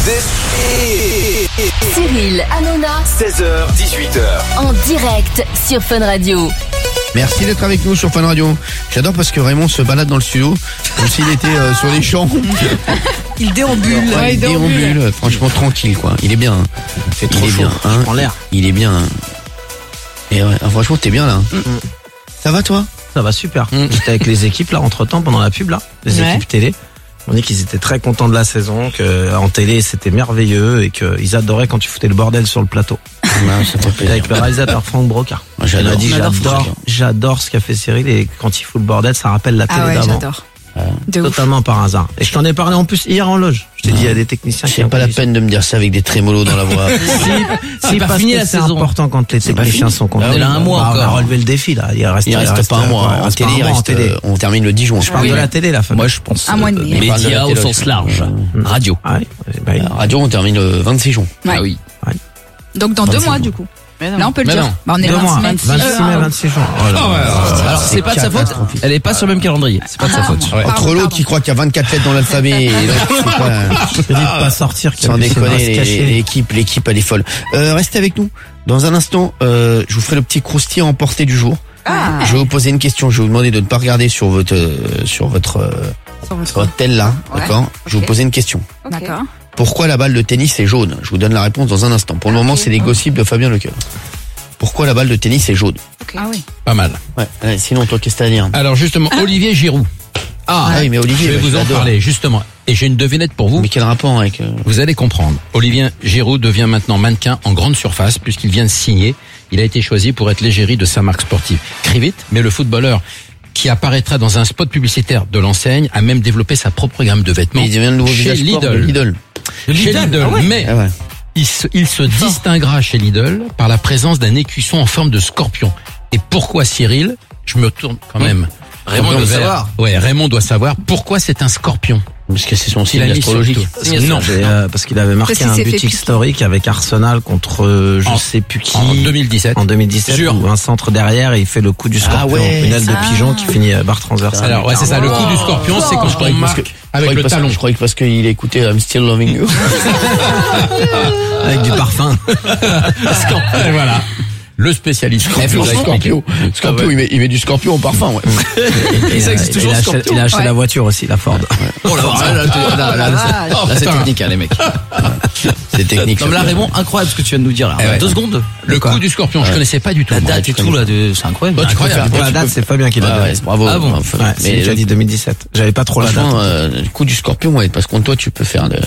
Cyril Hanouna, 16h-18h. en direct sur Fun Radio. Merci d'être avec nous sur Fun Radio. J'adore parce que Raymond se balade dans le studio comme s'il était sur les champs. Il déambule. Ouais, il déambule. Franchement tranquille quoi. Il est bien. C'est trop chaud. Bien, Je prends l'air. Il est bien. Et ouais, franchement t'es bien là. Ça va toi? Ça va super. J'étais avec les équipes là entre temps pendant la pub là, les équipes télé. On dit qu'ils étaient très contents de la saison, que en télé c'était merveilleux et qu'ils adoraient quand tu foutais le bordel sur le plateau. Ouais, ça fait plaisir. Avec le réalisateur Franck Brocard. Moi, j'adore. Il m'a dit Franck. j'adore ce qu'a fait Cyril et quand il fout le bordel ça rappelle la télé Ah ouais, d'avant. j'adore. De ouf. Totalement par hasard. Et je t'en ai parlé en plus hier en loge. Je t'ai dit il y a des techniciens qui C'est pas la peine de me dire ça avec des trémolos dans la voix. Si pas parce fini que la c'est saison. important quand les techniciens sont contents. On est là un mois On a encore. relevé le défi là. Il reste pas un mois. En télé, on termine le 10 juin. Je parle de la télé la famille. Moi, je pense Un mois et demi. Mais parle de médias la au télé, sens je- large. Radio. Ah ouais, Radio, on termine le 26 juin. Ouais. Ah oui. Donc dans 2 mois du coup. Là on peut le Mais dire. non. Bah, on est le 2 mois, 26 mai. 26 mai, 26 juin. Oh là là. Alors, c'est pas de sa faute. Elle est pas sur le même calendrier. C'est pas de sa faute. Entre l'autre qui croit qu'il y a 24 lettres dans l'alphabet et l'autre qui sait pas. Je te dis de pas sortir. Sans déconner, l'équipe elle est folle. Restez avec nous. Dans un instant, je vous ferai le petit croustillant emporté du jour. Je vais vous poser une question. Je vais vous demander de ne pas regarder sur votre tel là, Ouais. d'accord? Je vais vous poser une question. D'accord. Pourquoi la balle de tennis est jaune? Je vous donne la réponse dans un instant. Pour le moment, c'est les gossips de Fabien Lecoeur. Pourquoi la balle de tennis est jaune? Ah oui. Pas mal. Ouais. Sinon, toi, qu'est-ce que t'as à dire? Alors, justement, Olivier Giroud. Ah oui, mais Olivier, Je vais ouais, vous je en l'adore. parler, justement. Et j'ai une devinette pour vous. Mais quel rapport avec Vous allez comprendre. Olivier Giroud devient maintenant mannequin en grande surface puisqu'il vient de signer. Il a été choisi pour être l'égérie de sa marque sportive Crivit, mais le footballeur qui apparaîtra dans un spot publicitaire de l'enseigne a même développé sa propre gamme de vêtements il devient le nouveau chez visage sport de Lidl. Lidl. Chez Lidl, mais Ah ouais. il se distinguera chez Lidl par la présence d'un écusson en forme de scorpion. Et pourquoi, Cyril? Je me tourne quand même. Raymond doit savoir. Ouais, Raymond doit savoir pourquoi c'est un scorpion. Parce que c'est son Il signe a mis astrologique. surtout. Non. Parce qu'il avait marqué Parce qu'il un s'est but fait piquer. historique avec Arsenal contre je sais plus qui. En 2017. En 2017, Sûr. où un centre derrière et il fait le coup du scorpion. ouais. Une aile de pigeon qui finit barre transversale. Alors, ouais, c'est ça. Le coup du scorpion, c'est quand on marque avec le talon. Je croyais que parce qu'il écoutait I'm Still Loving You. Avec du parfum. Et voilà. Le spécialiste. Scorpio. Scorpio, il met du scorpion en parfum, ouais. Et ça existe toujours, il a acheté Ouais. la voiture aussi, la Ford. Oh là, c'est technique, hein, les mecs. C'est technique. Comme là, Raymond, incroyable ce que tu viens de nous dire. Là. Eh ouais. 2 secondes. Le coup du scorpion, je connaissais pas du tout. La moi. date et tout, là, c'est incroyable. Bah, tu crois, Pour la date, c'est Fabien qui l'a donné. Bravo. Ah bon. Enfin, Ouais, c'est mais déjà dit 2017. J'avais pas trop la date. franchement, le coup du scorpion, ouais, parce que toi, tu peux faire le...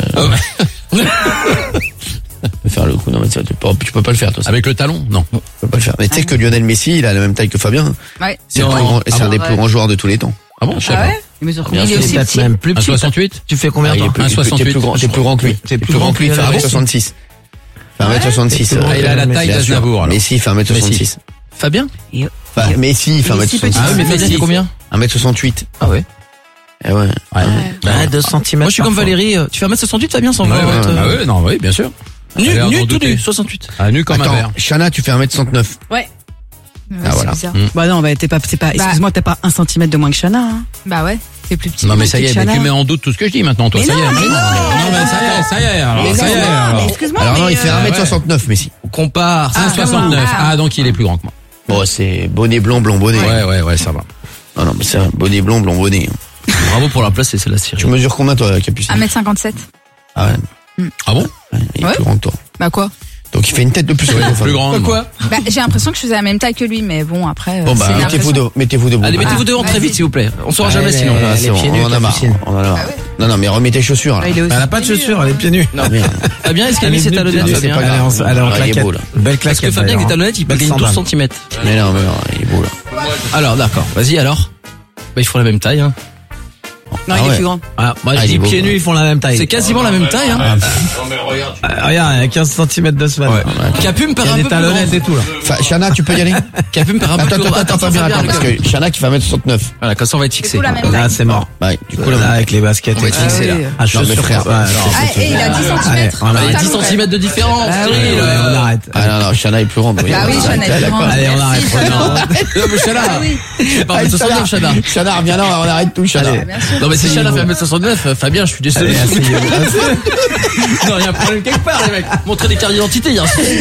Tu peux faire le coup, non, mais ça, tu peux pas le faire, toi. Ça. Avec le talon? Non. Tu peux pas le faire. Mais tu sais que Lionel Messi, il a la même taille que Fabien. Ouais. C'est un des plus grands joueurs de tous les temps. Ah bon? Je sais Ah pas. ouais. Il mesure Bien combien? Il est sûr. aussi Peut-être petit. même plus Un petit. 68? Tu fais combien Il est toi plus, Un 68. t'es plus grand que lui. T'es T'es plus grand que lui, il fait Lionel 1m66. Il fait 1m66. Ah, il a la taille bien sûr. d'Aznavour, alors. Messi, il fait 1m66. Fabien? Enfin, Messi, il fait Il est si 1m66. petit. Ah oui, mais Fabien, il fait combien? 1m68. Ah ouais. Eh ouais. Bah, 2 cm. Moi, je suis comme Valérie. Tu fais 1m68, Fabien, sans Ouais, voir. ouais. Ah ouais, non, oui, bien sûr. Nu, L'air d'en tout douter. nu, 68. Ah, nu comme un verre. Attends, Chana, tu fais 1m69. Ouais. Ah, voilà. C'est bizarre. Bah non, c'est pas, excuse-moi, t'as pas 1 centimètre de moins que Chana, hein. Bah ouais. C'est plus petit. Non, mais ça y est, Chana. tu mets en doute tout ce que je dis maintenant, toi. Mais Ça y est. non, mais Non, mais ça y est, alors. Mais Ça y est, non, mais alors. excuse-moi. Alors non, mais, il fait 1m69, Messi. On compare. 1,69. Ah, donc il est plus grand que moi. Bon, c'est bonnet blanc, blond bonnet. Ouais, ça va. Non, mais c'est un bonnet blanc, blond bonnet. Bravo pour la place, c'est la série. Tu mesures combien, toi, Capucine? 1m57. Ah ouais. Ah bon? Il est Ouais. plus grand que toi. Bah quoi? Donc il fait une tête de plus. Plus grande. Quoi? Bah j'ai l'impression que je faisais la même taille que lui, mais bon après. Bon, bah, c'est une mettez-vous impression. debout. Allez, mettez-vous Ah, devant très vas-y. vite, s'il vous plaît. On saura jamais Allez, sinon. allez. Ah, c'est bon, pieds nus, on en a marre. Capucine. On en a marre. Non, mais remets tes chaussures, là. Ah, il est aussi. Elle a pas de chaussures, elle est pieds nus. Non, merde. Fabien, est-ce qu'il a mis ses talonnettes, c'est Fabien? pas grave. Elle est en Ah, il est claquette. beau, là. Belle Parce claquette. que Fabien, avec des d'ailleurs, talonnettes, il peut Belle gagner 12 sandale. cm. Mais non, il est beau, là. Alors, d'accord. Vas-y, alors. Bah, ils font la même taille, hein. Non, Ah il est ouais. plus grand. Ah, moi, Ah, je il est dis beau, pieds ouais. nus, ils font la même taille. C'est quasiment la même taille, hein. Regarde, il y a 15 cm de semaine. Capu me Il y paraît a un des peu plus talonnettes et grand. tout, là. Chana, tu peux y aller? Capu me paraît un peu plus grand. Attends, Fabien, parce que Chana qui fait 1m69. Voilà, comme ça, on va être C'est fixé. tout la même Là, taille. c'est mort. Ouais, du coup, Là, là, avec les baskets. On va être fixé, là. Ah, Non, mais frère. Ouais, alors. Ah, et il a 10 Allez, cm. on arrête. 10 cm de différence. Ah, Cyril. ouais, on arrête. Ah non, Chana est plus grande. Bah oui, Chana est plus grande. Allez, on arrête. Merci, Non. Non, mais Chana. C'est pas Ah en 69, Chana. Chana, reviens là, on arrête tout, Chana. Allez. Bien sûr. Non, mais si Chana fait 1m69, Fabien, je suis désolé. Non, il y a un problème quelque part, les mecs. Montrer des cartes d'identité, il y a un souci.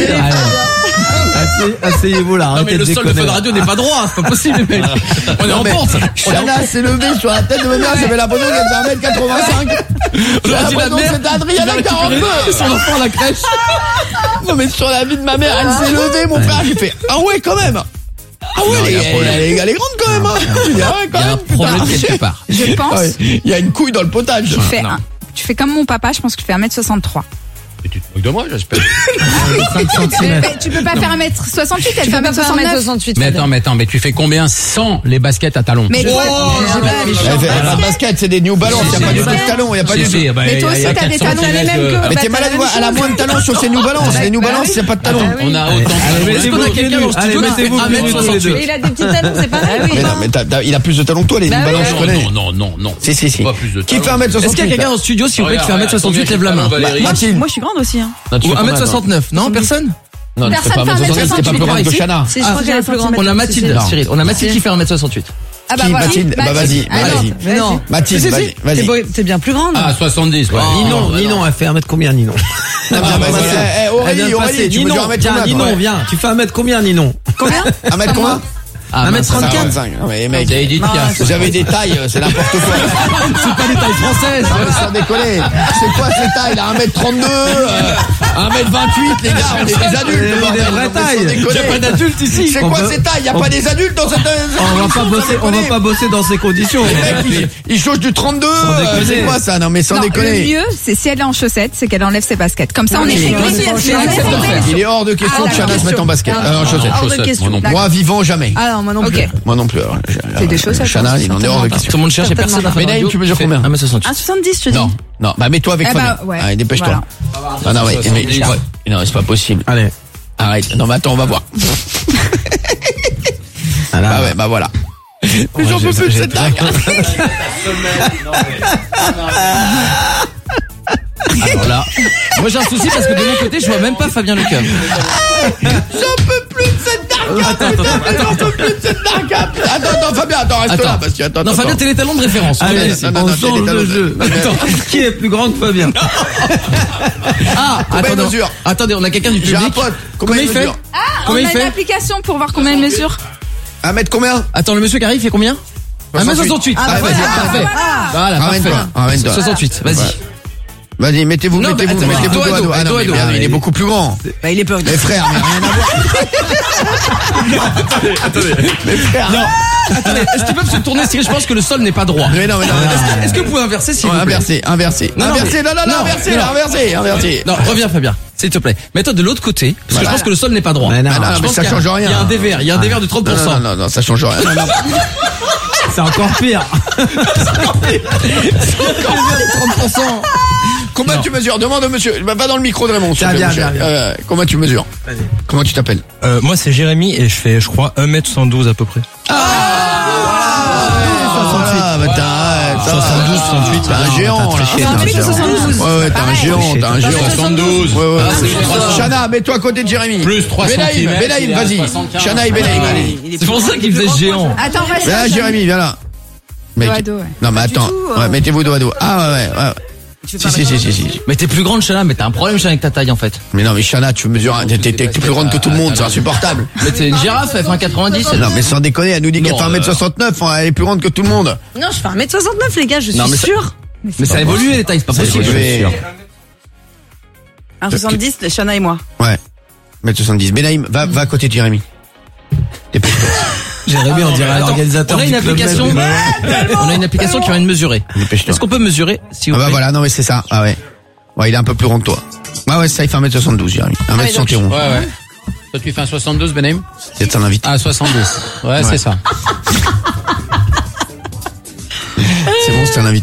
Asseyez-vous là. Non, mais le sol de Fun Radio n'est pas droit, c'est pas possible, les mecs. On est en pente. Chana s'est levée sur la tête de ma mère, ça fait l'impression qu'elle fait 1m85. On aurait dit la mère. C'était Adriana 42. Son enfant à la crèche. Non mais sur la vie de ma mère, elle s'est levée, mon frère, j'ai fait ah ouais quand même. Ah ouais, elle est grande quand même. Hein. Ah ouais, quand Il y a un même, problème putain. quelque part. Je pense, Il y a une couille dans le potage. tu fais comme mon papa, je pense que tu fais 1m63. Et tu te moques de moi, j'espère. 5 cm. Mais tu peux pas faire 1m68, elle fait 1m69. Mais attends, mais tu fais combien sans les baskets à talons? Mais toi, Elle fait pas de basket, c'est des New Balance, il y a pas du tout de talons, il y a pas du tout. Mais toi aussi, t'as des talons les mêmes que. Mais t'es malade, elle a moins de talons sur ses New Balance. Les New Balance, il y a pas de talons. On a autant. Est-ce qu'on a quelqu'un dans le studio qui fait 1m68? Il a des petits talons, c'est pareil. Mais non, mais il a plus de talons que toi, les New Balance, je connais. Non. Si. Pas plus de Qui fait talons. 1m68? Est-ce qu'il y a quelqu'un dans le studio, s'il vous plaît, qui fait 1m68, lève la main? Mathilde. Moi, je suis grande aussi. Hein. Ou 1m69, non? Personne? Non, tu fais pas Personne fait 1m68, t'es pas plus grande que Chana. Je crois qu'elle est plus grande. On a Mathilde, Non. Cyril. On a Mathilde qui fait 1m68. Ah Qui, Mathilde? Bah vas-y, Mais non. Mathilde, vas-y. T'es bien plus grande. Ah, 70, ouais. Ninon, elle fait 1m combien, Ninon? Aurélie, tu veux dire 1m Tiens, Ninon, viens. Tu fais 1m combien, Ninon? Combien? 1m combien? 1m34. Non mais mec, T'as Edith Piaf. vous avez des tailles, c'est n'importe quoi. C'est pas des tailles françaises. Non mais sans déconner. C'est quoi ces tailles là? 1m32, 1m28 les gars, on est des adultes. des bordel. vraies Non, mais sans tailles. déconner. Y a pas d'adultes ici. C'est quoi ces tailles? Y a pas des adultes dans cette. On va pas bosser dans ces conditions. Les mecs, ils changent du 32. déconner. C'est quoi ça? Non mais sans Non, le déconner. mieux, c'est si elle est en chaussettes, c'est qu'elle enlève ses baskets. Comme ça, on est Il est hors de question que Chana se mette en basket, en chaussettes. Hors de question. Moi non plus. Moi vivant jamais. Ah non, moi non plus. Ok. Moi non plus. Alors, C'est des chaussettes, Chana, hein, il en est hors de question. Tout le monde cherche et personne n'a fait Mais Naïm, tu mesures combien? 1m68. 1,70, je te dis. Non, bah mets-toi avec Eh Fabien. bah, ouais. Allez, dépêche-toi. Voilà. Ah non, ouais, 70. non, c'est pas possible. Allez. Arrête. Non, mais attends, on va voir. Ah ouais, bah voilà. Mais j'en peux plus de cette dingue. Alors là, moi j'ai un souci parce que de mon côté, je vois même pas Fabien Lecoeur. J'en peux plus de cette dingue. J'en peux plus de cette dingue. Attends, Fabien, reste là, parce que attends. Non, Fabien, t'es les talons de référence. Allez, non, on t'es change les talons de de- jeu. Attends. Qui est plus grand que Fabien? Ah, Combien il mesure? Attendez, on a quelqu'un du J'ai un public. pote. Combien il fait? mesure? On Combien il a une fait? application pour voir combien il mesure. 1 mètre combien? Attends, le monsieur qui arrive, il fait combien? 1m68. Ah, vas-y, Parfait. Voilà, parfait. Ramène-toi. 68, vas-y. Vas-y, mettez-vous Non, mais attends, dos à dos. dos à Ah non, dos, mais dos. merde, il est beaucoup plus grand. Bah, il est peur. Mais frère, mais rien à voir. Mais frère. Non. Attendez, est-ce qu'ils peuvent se tourner, Cyril? Je pense que le sol n'est pas droit. Mais non. Est-ce que vous pouvez inverser, s'il vous plaît? Inversé. Non, Inversé, inversé. Non, reviens, Fabien. S'il te plaît. Mets-toi de l'autre côté, parce que je pense que le sol n'est pas droit. Mais non, Ah non, Je mais pense ça qu'il y a- change rien. Il y a un dévers, il y a un dévers de 30%. Non, ça change rien. Non. c'est encore pire. 30%. Combien tu mesures? Demande au monsieur. Va dans le micro de Raymond. s'il te plaît, Viens, mon cher. viens. Combien tu mesures? Comment tu t'appelles? Moi c'est Jérémy et je fais je crois 1m112 à peu près. Ah, bah t'as 72, 68. T'es un géant, là. triché, t'es un géant. Ouais, t'es un géant, t'es un géant. 72. Ouais. Chana, mets-toi à côté de Jérémy. Plus 3 Benaïm, centimètres, Benaïm, il est à vas-y. 75. Chana et Benaïm, allez. C'est pour ça qu'il faisait géant. Attends, vas-y. Viens là, Jérémy, viens là. Mec. Dos à dos, ouais. Non, mais attends. Ouais, mettez-vous dos à dos. Ah, ouais. Si. Mais t'es plus grande, Chana, mais t'as un problème, Chana, avec ta taille, en fait. Mais non, mais Chana, tu mesures, t'es plus grande que tout le monde, c'est insupportable. Mais t'es une girafe, elle fait un 90. Non, mais sans déconner, elle nous dit qu'elle fait 1m69, elle est plus grande que tout le monde. Non, je fais 1m69, les gars, je suis Non, mais ça- sûre. Mais ça a évolué, les tailles, c'est pas possible. évolué. 1,70, Chana et moi. Ouais. 1m70. Benaïm, va à côté de Jérémy. Dépêche-toi. Jérémy, on dirait l'organisateur On a une du club application. Med. On a une application qui va de mesurer. Dépêche-toi. Est-ce qu'on peut mesurer, si Ah vous bah plaît? voilà, non mais c'est ça. Ah ouais. Ouais, il est un peu plus grand que toi. Ouais, ça, il fait 1m72, Jérémy. 1m71. Ouais. Toi, tu fais un 72, Benaïm? C'est un invité. Ah, 72. Ouais, c'est ça. C'est bon, c'est un invité.